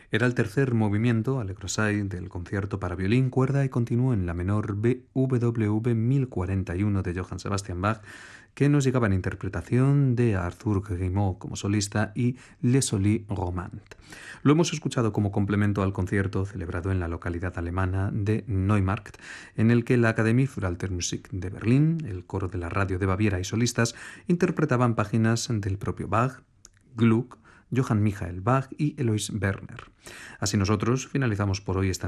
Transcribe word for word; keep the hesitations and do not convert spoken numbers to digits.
Era el tercer movimiento, Allegro assai, del concierto para violín, cuerda y continuo en la menor B W V mil cuarenta y uno de Johann Sebastian Bach, que nos llegaba en interpretación de Arthur Grimaud como solista y Le Soli Romand. Lo hemos escuchado como complemento al concierto celebrado en la localidad alemana de Neumarkt, en el que la Akademie für Alte Musik de Berlín, el coro de la radio de Baviera y solistas interpretaban páginas del propio Bach, Gluck, Johann Michael Bach y Eloise Werner. Así nosotros finalizamos por hoy esta